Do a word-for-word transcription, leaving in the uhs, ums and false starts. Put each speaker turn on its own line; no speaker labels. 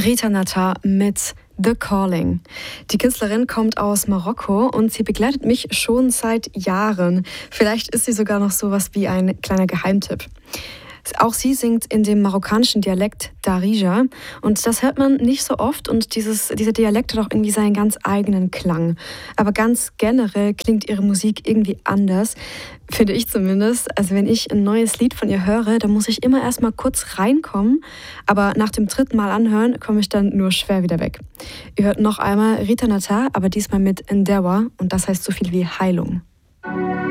Rita Nata mit The Calling. Die Künstlerin kommt aus Marokko und sie begleitet mich schon seit Jahren. Vielleicht ist sie sogar noch sowas wie ein kleiner Geheimtipp. Auch sie singt in dem marokkanischen Dialekt Darija und das hört man nicht so oft und dieses, dieser Dialekt hat auch irgendwie seinen ganz eigenen Klang. Aber ganz generell klingt ihre Musik irgendwie anders, finde ich zumindest. Also wenn ich ein neues Lied von ihr höre, dann muss ich immer erst mal kurz reinkommen, aber nach dem dritten Mal anhören, komme ich dann nur schwer wieder weg. Ihr hört noch einmal Rita Nata, aber diesmal mit Ndewa und das heißt so viel wie Heilung.